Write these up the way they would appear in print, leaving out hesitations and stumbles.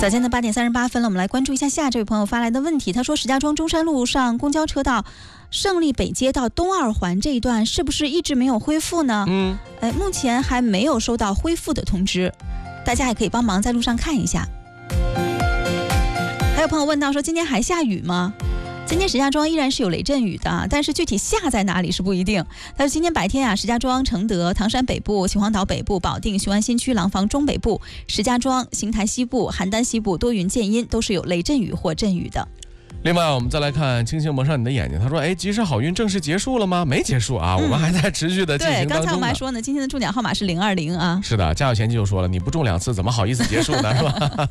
早间的8点38分了，我们来关注一下这位朋友发来的问题。他说，石家庄中山路上公交车道胜利北街到东二环这一段是不是一直没有恢复呢？目前还没有收到恢复的通知，大家也可以帮忙在路上看一下。还有朋友问到说，今天还下雨吗？今天石家庄依然是有雷阵雨的，但是具体下在哪里是不一定。但是今天白天石家庄、承德、唐山北部、秦皇岛北部、保定、雄安新区、廊坊中北部、石家庄、邢台西部、邯郸西部多云见阴，都是有雷阵雨或阵雨的。 另外我们再来看星星蒙上你的眼睛，他说及时好运正式结束了吗？没结束啊，我们还在持续的进行当中。 对，刚才我们还说呢，今天的中奖号码是020啊。 是的，家有贤妻就说了，你不中2次怎么好意思结束呢？是吧？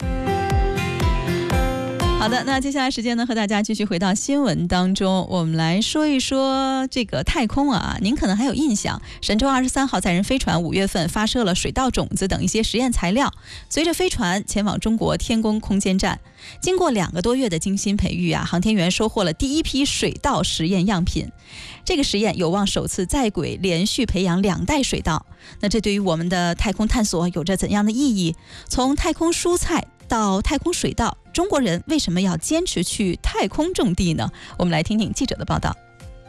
好的，那接下来时间呢，和大家继续回到新闻当中，我们来说一说这个太空啊。您可能还有印象，神舟23号载人飞船5月份发射了水稻种子等一些实验材料，随着飞船前往中国天宫空间站。经过2个多月的精心培育航天员收获了第一批水稻实验样品。这个实验有望首次在轨连续培养2代水稻。那这对于我们的太空探索有着怎样的意义？从太空蔬菜到太空水稻，中国人为什么要坚持去太空种地呢？我们来听听记者的报道。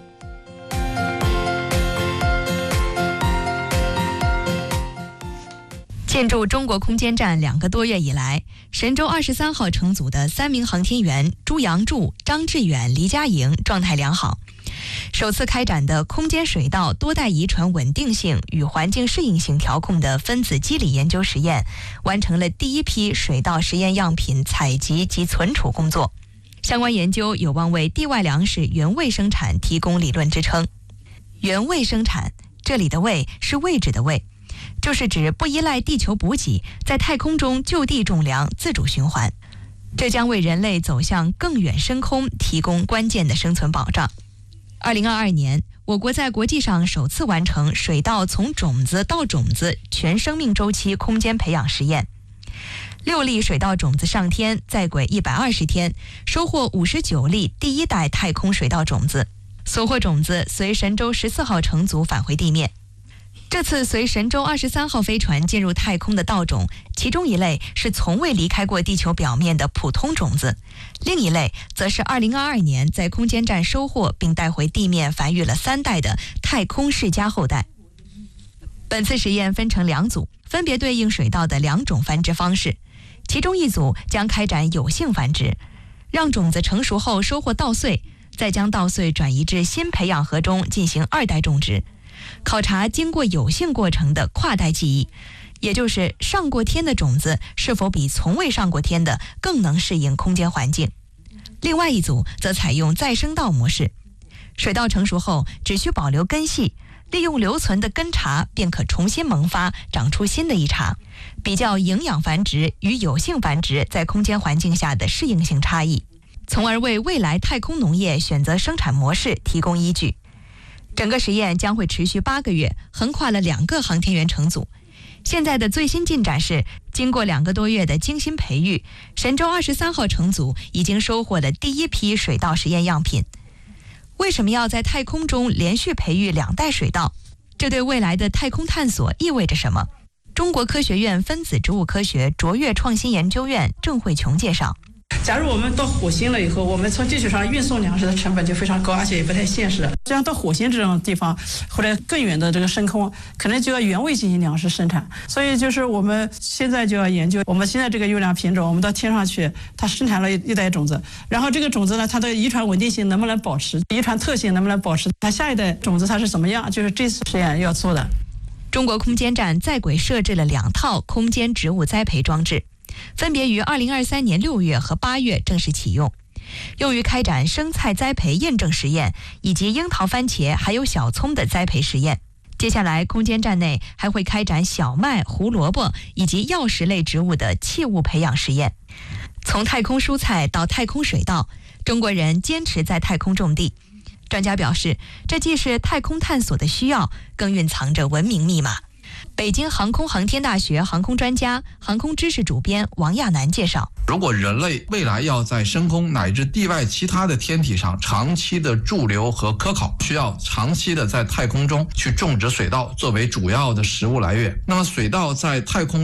进驻中国空间站2个多月以来，神舟23号乘组的3名航天员朱杨柱、张志远、黎佳莹状态良好。首次开展的空间水稻多代遗传稳定性与环境适应性调控的分子机理研究实验，完成了第一批水稻实验样品采集及存储工作。相关研究有望为地外粮食原位生产提供理论支撑。原位生产，这里的位是位置的位，就是指不依赖地球补给，在太空中就地种粮，自主循环。这将为人类走向更远深空提供关键的生存保障。2022年，我国在国际上首次完成水稻从种子到种子全生命周期空间培养实验。6粒水稻种子上天，在轨120天，收获59粒第一代太空水稻种子。所获种子随神舟14号乘组返回地面。这次随神舟23号飞船进入太空的稻种，其中一类是从未离开过地球表面的普通种子，另一类则是2022年在空间站收获并带回地面繁育了3代的太空世家后代。本次实验分成2组，分别对应水稻的2种繁殖方式，其中一组将开展有性繁殖，让种子成熟后收获稻穗，再将稻穗转移至新培养盒中进行2代种植。考察经过有性过程的跨代记忆，也就是上过天的种子是否比从未上过天的更能适应空间环境。另外一组则采用再生稻模式，水稻成熟后只需保留根系，利用留存的根茬便可重新萌发，长出新的一茬，比较营养繁殖与有性繁殖在空间环境下的适应性差异，从而为未来太空农业选择生产模式提供依据。整个实验将会持续8个月，横跨了2个航天员乘组。现在的最新进展是，经过2个多月的精心培育，神舟23号乘组已经收获了第一批水稻实验样品。为什么要在太空中连续培育2代水稻？这对未来的太空探索意味着什么？中国科学院分子植物科学卓越创新研究院郑慧琼介绍。 假如我们到火星了以后，我们从地球上运送粮食的成本就非常高，而且也不太现实。这样到火星这种地方，或者更远的这个深空，可能就要原位进行粮食生产。所以就是我们现在就要研究，我们现在这个优良品种，我们到天上去，它生产了一代种子，然后这个种子呢，它的遗传稳定性能不能保持，遗传特性能不能保持，它下一代种子它是怎么样，就是这次实验要做的。 中国空间站在轨设置了2套空间植物栽培装置，分别于2023年6月和8月正式启用，用于开展生菜栽培验证实验以及樱桃、番茄还有小葱的栽培实验。接下来，空间站内还会开展小麦、胡萝卜以及药食类植物的器物培养实验。从太空蔬菜到太空水稻，中国人坚持在太空种地。专家表示，这既是太空探索的需要，更蕴藏着文明密码。北京航空航天大学航空专家、航空知识主编王亚楠介绍， 如果人类未来要在深空乃至地外其他的天体上长期的驻留和科考，需要长期的在太空中去种植水稻作为主要的食物来源。那么水稻在太空中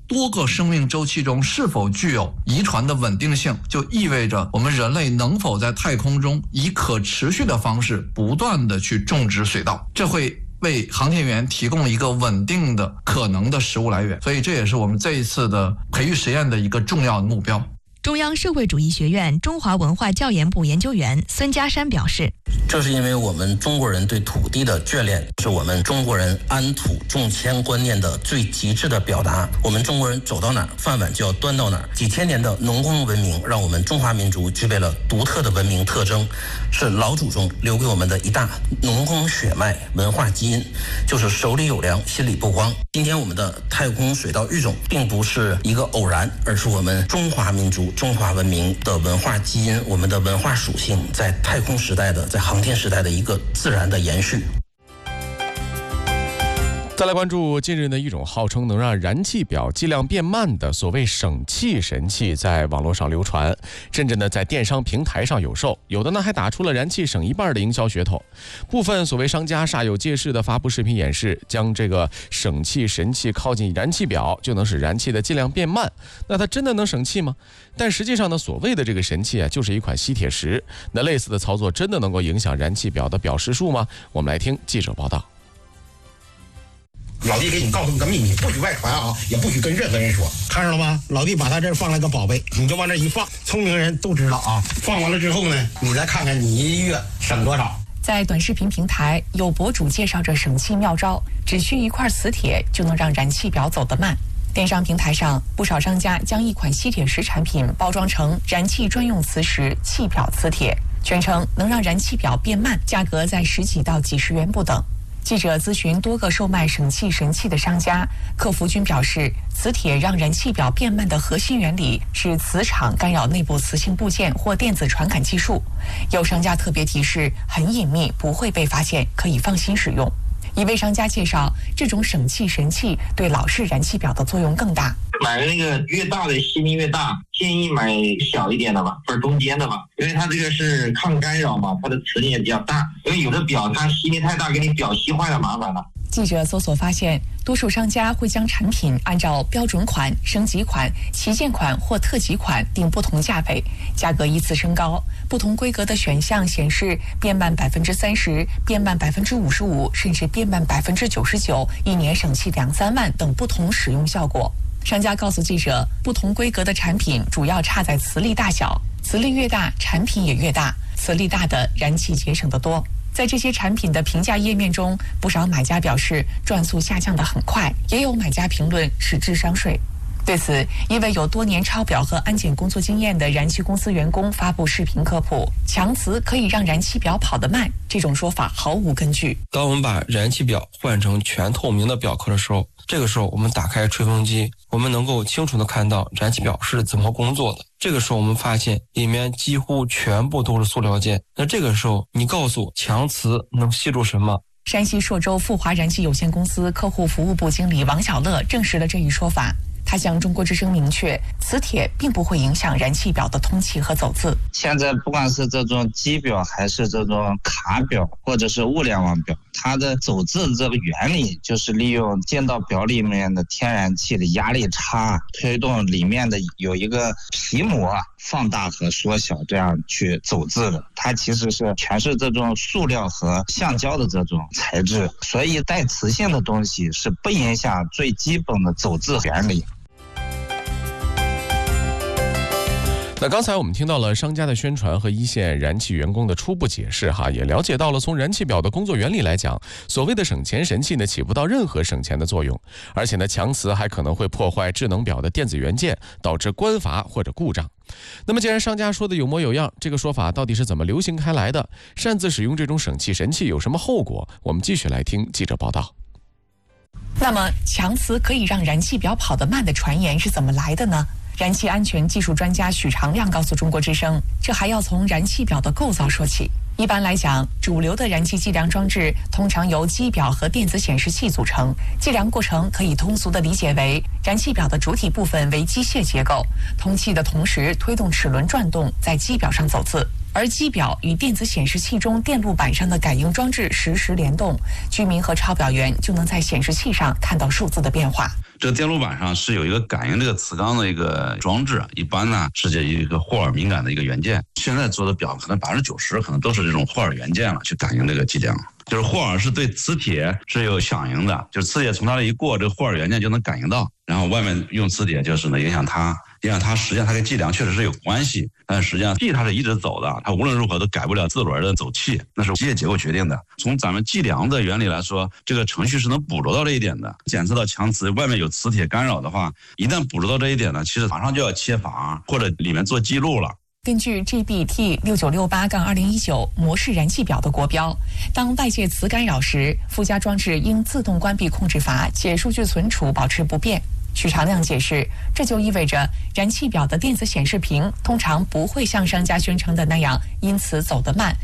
多个生命周期中是否具有遗传的稳定性，就意味着我们人类能否在太空中以可持续的方式不断的去种植水稻，这会为航天员提供一个稳定的可能的食物来源，所以这也是我们这一次的培育实验的一个重要目标。 中央社会主义学院中华文化教研部研究员孙家山表示， 这是因为我们中国人对土地的眷恋，是我们中国人安土重迁观念的最极致的表达。我们中国人走到哪儿，饭碗就要端到哪儿。几千年的农耕文明让我们中华民族具备了独特的文明特征，是老祖宗留给我们的一大农耕血脉文化基因，就是手里有粮心里不慌。今天我们的太空水稻育种并不是一个偶然，而是我们中华民族中华文明的文化基因，我们的文化属性在太空时代的在航天时代的一个自然的延续。 再来关注近日的一种号称能让燃气表计量变慢的所谓省气神器在网络上流传，甚至呢在电商平台上有售，有的呢还打出了燃气省一半的营销噱头。部分所谓商家煞有介事的发布视频演示，将这个省气神器靠近燃气表就能使燃气的计量变慢，那它真的能省气吗？但实际上呢，所谓的这个神器啊，就是一款吸铁石。那类似的操作真的能够影响燃气表的表时数吗？我们来听记者报道。 老弟给你告诉你个秘密，不许外传啊，也不许跟任何人说，看着了吗？老弟把他这儿放了个宝贝，你就往这一放，聪明人都知道啊。放完了之后呢，你再看看你一月省多少。 在短视频平台，有博主介绍着省气妙招，只需一块磁铁就能让燃气表走得慢。电商平台上，不少商家将一款吸铁石产品包装成燃气专用磁石气表磁铁，宣称能让燃气表变慢，价格在10几到几十元不等。记者咨询多个售卖省气神器的商家，客服均表示，磁铁让燃气表变慢的核心原理是磁场干扰内部磁性部件或电子传感技术。有商家特别提示，很隐秘，不会被发现，可以放心使用。一位商家介绍，这种省气神器对老式燃气表的作用更大。 买那个越大的吸力越大，建议买小一点的吧，或者中间的吧，因为它这个是抗干扰嘛，它的磁力也比较大。因为有的表它吸力太大，给你表吸坏了，麻烦了。 记者搜索发现，多数商家会将产品按照标准款、升级款、旗舰款或特级款定不同价位，价格依次升高。不同规格的选项显示变慢30%、变慢55%，甚至变慢99%，一年省气2-3万等不同使用效果。商家告诉记者，不同规格的产品主要差在磁力大小，磁力越大，产品也越大，磁力大的燃气节省得多。在这些产品的评价页面中，不少买家表示转速下降得很快，也有买家评论是智商税。对此，一位有多年抄表和安检工作经验的燃气公司员工发布视频科普，强磁可以让燃气表跑得慢，这种说法毫无根据。 当我们把燃气表换成全透明的表壳的时候，这个时候我们打开吹风机，我们能够清楚地看到燃气表是怎么工作的。这个时候我们发现里面几乎全部都是塑料件。那这个时候你告诉我强磁能吸住什么？ 山西朔州富华燃气有限公司客户服务部经理王小乐证实了这一说法。他向中国之声明确，磁铁并不会影响燃气表的通气和走字。 现在不管是这种机表还是这种卡表或者是物联网表，它的走字这个原理就是利用进到表里面的天然气的压力差，推动里面的有一个皮膜放大和缩小，这样去走字的。它其实是全是这种塑料和橡胶的这种材质，所以带磁性的东西是不影响最基本的走字原理。 那刚才我们听到了商家的宣传和一线燃气员工的初步解释也了解到了从燃气表的工作原理来讲，所谓的省钱神器呢起不到任何省钱的作用，而且呢强磁还可能会破坏智能表的电子元件，导致关阀或者故障。那么既然商家说的有模有样，这个说法到底是怎么流行开来的？擅自使用这种省气神器有什么后果？我们继续来听记者报道。 那么强磁可以让燃气表跑得慢的传言是怎么来的呢？燃气安全技术专家许长亮告诉中国之声，这还要从燃气表的构造说起。一般来讲，主流的燃气计量装置通常由机表和电子显示器组成，计量过程可以通俗地理解为，燃气表的主体部分为机械结构，通气的同时推动齿轮转动，在机表上走字。 而机表与电子显示器中电路板上的感应装置实时联动，居民和抄表员就能在显示器上看到数字的变化。 这个电路板上是有一个感应这个磁钢的一个装置，一般呢是这一个霍尔敏感的一个元件。现在做的表可能90%可能都是这种霍尔元件了，去感应这个剂量。就是霍尔是对磁铁是有响应的，就是磁铁从它这一过，这个霍尔元件就能感应到，然后外面用磁铁就是呢影响它，实际上它跟剂量确实是有关系，但实际上气它是一直走的，它无论如何都改不了自轮的走气，那是机械结构决定的。从咱们计量的原理来说，这个程序是能捕捉到这一点的。检测到强磁外面有磁铁干扰的话，一旦捕捉到这一点呢，其实马上就要切阀或者里面做记录了。 根据 GBT6968-2019 模式燃气表的国标，当外界磁干扰时，附加装置应自动关闭控制阀，且数据存储保持不变。许长亮解释，这就意味着燃气表的电子显示屏通常不会像商家宣称的那样因此走得慢，